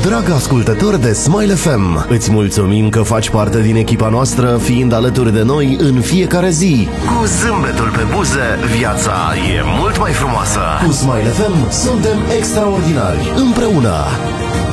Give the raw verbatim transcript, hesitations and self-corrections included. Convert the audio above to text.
Drag ascultător de Smile F M, îți mulțumim că faci parte din echipa noastră, fiind alături de noi în fiecare zi. Cu zâmbetul pe buze, viața e mult mai frumoasă. Cu Smile F M suntem extraordinari, împreună.